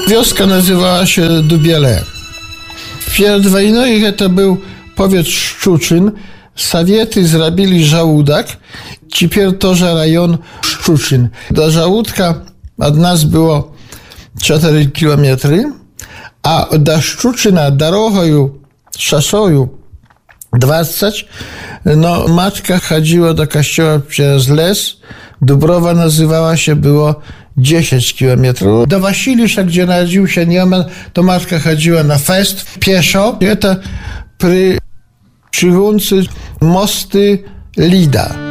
Wioska nazywała się Dubiele. Перед войной это был powiat Szczuczyn. Sowiety zrobili żołądek. Теперь тоже район Szczuczyn. Do żołądka od nas było 4 kilometry, a do Szczuczyna drogą, szosą 20. No, matka chodziła do kościoła przez les. Dubrowa nazywała się, było 10 kilometrów. Do Wasilisza, gdzie narodził się Nieoman, to matka chodziła na fest pieszo. To przy łące Mosty Lida.